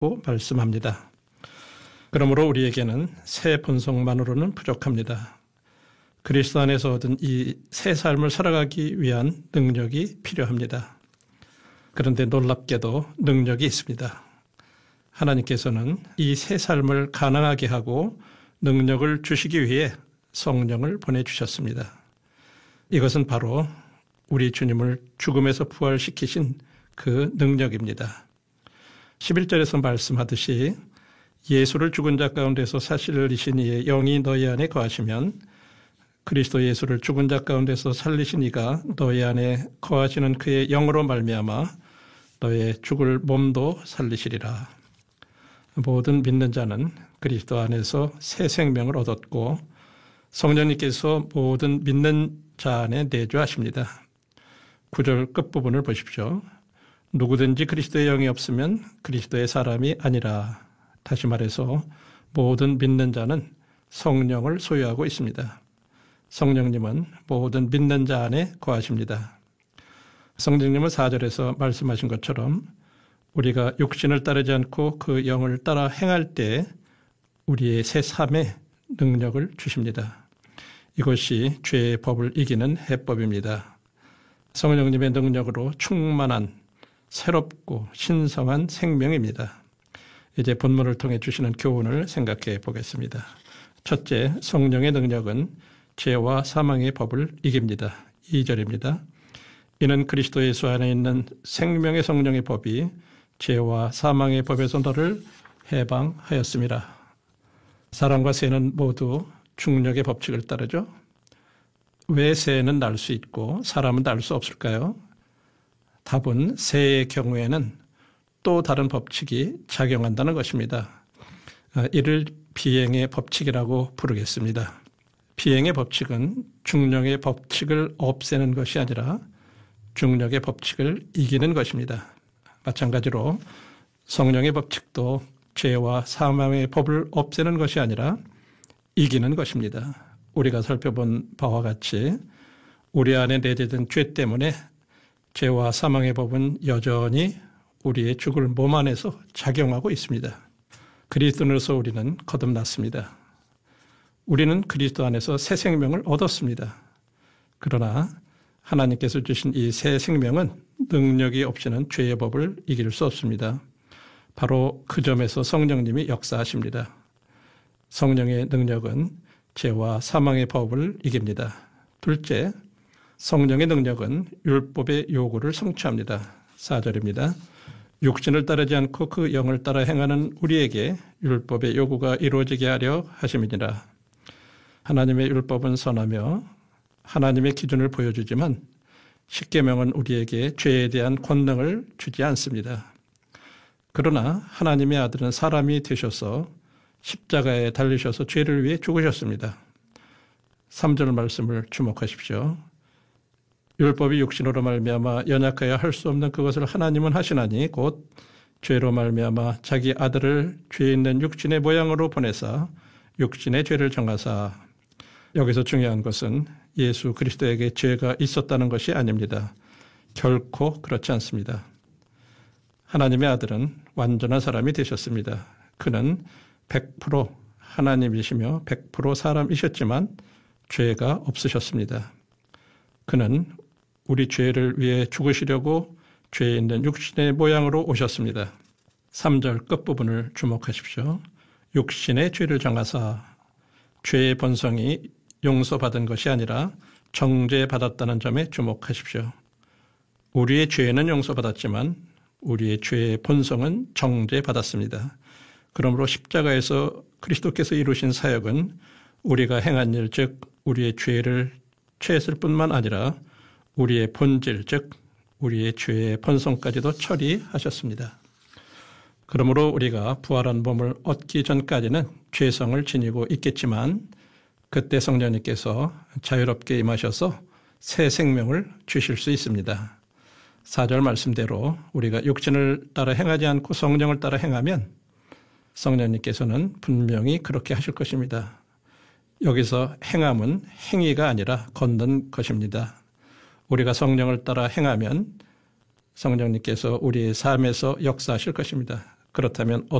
말씀합니다. 그러므로 우리에게는 새 본성만으로는 부족합니다. 그리스도 안에서 얻은 이 새 삶을 살아가기 위한 능력이 필요합니다. 그런데 놀랍게도 능력이 있습니다. 하나님께서는 이 새 삶을 가능하게 하고 능력을 주시기 위해 성령을 보내주셨습니다. 이것은 바로 우리 주님을 죽음에서 부활시키신 그 능력입니다. 11절에서 말씀하듯이 예수를 죽은 자 가운데서 살리신 이의 영이 너희 안에 거하시면 그리스도 예수를 죽은 자 가운데서 살리신 이가 너희 안에 거하시는 그의 영으로 말미암아 너의 죽을 몸도 살리시리라. 모든 믿는 자는 그리스도 안에서 새 생명을 얻었고 성령님께서 모든 믿는 자 안에 내주하십니다. 9절 끝부분을 보십시오. 누구든지 그리스도의 영이 없으면 그리스도의 사람이 아니라. 다시 말해서 모든 믿는 자는 성령을 소유하고 있습니다. 성령님은 모든 믿는 자 안에 거하십니다. 성령님은 4절에서 말씀하신 것처럼 우리가 육신을 따르지 않고 그 영을 따라 행할 때 우리의 새 삶의 능력을 주십니다. 이것이 죄의 법을 이기는 해법입니다. 성령님의 능력으로 충만한 새롭고 신성한 생명입니다. 이제 본문을 통해 주시는 교훈을 생각해 보겠습니다. 첫째, 성령의 능력은 죄와 사망의 법을 이깁니다. 2절입니다. 이는 그리스도 예수 안에 있는 생명의 성령의 법이 죄와 사망의 법에서 너를 해방하였습니다. 사람과 새는 모두 중력의 법칙을 따르죠. 왜 새는 날 수 있고 사람은 날 수 없을까요? 답은 새의 경우에는 또 다른 법칙이 작용한다는 것입니다. 이를 비행의 법칙이라고 부르겠습니다. 비행의 법칙은 중력의 법칙을 없애는 것이 아니라 중력의 법칙을 이기는 것입니다. 마찬가지로 성령의 법칙도 죄와 사망의 법을 없애는 것이 아니라 이기는 것입니다. 우리가 살펴본 바와 같이 우리 안에 내재된 죄 때문에 죄와 사망의 법은 여전히 우리의 죽을 몸 안에서 작용하고 있습니다. 그리스도인으로서 우리는 거듭났습니다. 우리는 그리스도 안에서 새 생명을 얻었습니다. 그러나 하나님께서 주신 이 새 생명은 능력이 없이는 죄의 법을 이길 수 없습니다. 바로 그 점에서 성령님이 역사하십니다. 성령의 능력은 죄와 사망의 법을 이깁니다. 둘째, 성령의 능력은 율법의 요구를 성취합니다. 4절입니다. 육신을 따르지 않고 그 영을 따라 행하는 우리에게 율법의 요구가 이루어지게 하려 하심이니라. 하나님의 율법은 선하며 하나님의 기준을 보여주지만 십계명은 우리에게 죄에 대한 권능을 주지 않습니다. 그러나 하나님의 아들은 사람이 되셔서 십자가에 달리셔서 죄를 위해 죽으셨습니다. 3절 말씀을 주목하십시오. 율법이 육신으로 말미암아 연약하여 할 수 없는 그것을 하나님은 하시나니 곧 죄로 말미암아 자기 아들을 죄 있는 육신의 모양으로 보내사 육신의 죄를 정하사. 여기서 중요한 것은 예수 그리스도에게 죄가 있었다는 것이 아닙니다. 결코 그렇지 않습니다. 하나님의 아들은 완전한 사람이 되셨습니다. 그는 100% 하나님이시며 100% 사람이셨지만 죄가 없으셨습니다. 그는 우리 죄를 위해 죽으시려고 죄에 있는 육신의 모양으로 오셨습니다. 3절 끝부분을 주목하십시오. 육신의 죄를 정하사. 죄의 본성이 용서받은 것이 아니라 정죄받았다는 점에 주목하십시오. 우리의 죄는 용서받았지만 우리의 죄의 본성은 정죄받았습니다. 그러므로 십자가에서 그리스도께서 이루신 사역은 우리가 행한 일, 즉 우리의 죄를 취했을 뿐만 아니라 우리의 본질, 즉 우리의 죄의 본성까지도 처리하셨습니다. 그러므로 우리가 부활한 몸을 얻기 전까지는 죄성을 지니고 있겠지만 그때 성령님께서 자유롭게 임하셔서 새 생명을 주실 수 있습니다. 4절 말씀대로 우리가 육신을 따라 행하지 않고 성령을 따라 행하면 성령님께서는 분명히 그렇게 하실 것입니다. 여기서 행함은 행위가 아니라 걷는 것입니다. 우리가 성령을 따라 행하면 성령님께서 우리의 삶에서 역사하실 것입니다. 그렇다면